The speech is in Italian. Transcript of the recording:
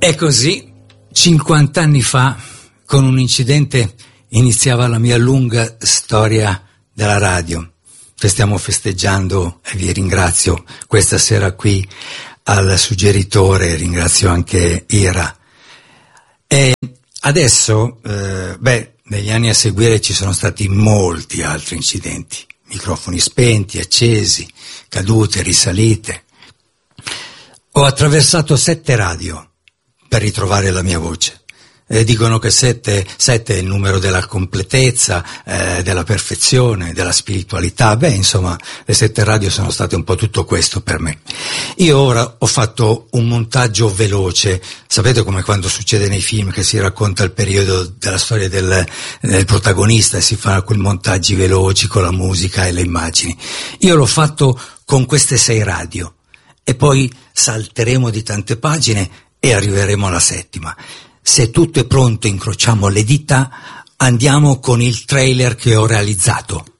E così, 50 anni fa, con un incidente, iniziava la mia lunga storia della radio. Stiamo festeggiando e vi ringrazio questa sera qui al suggeritore, ringrazio anche Ira. E adesso, negli anni a seguire ci sono stati molti altri incidenti, microfoni spenti, accesi, cadute, risalite. Ho attraversato 7 radio per ritrovare la mia voce. Dicono che 7 è il numero della completezza, della perfezione, della spiritualità. Insomma, le 7 radio sono state un po' tutto questo per me. Io ora ho fatto un montaggio veloce. Sapete come quando succede nei film che si racconta il periodo della storia del protagonista e si fanno quei montaggi veloci con la musica e le immagini. Io l'ho fatto con queste 6 radio e poi salteremo di tante pagine e arriveremo alla 7ª. Se tutto è pronto, incrociamo le dita, andiamo con il trailer che ho realizzato.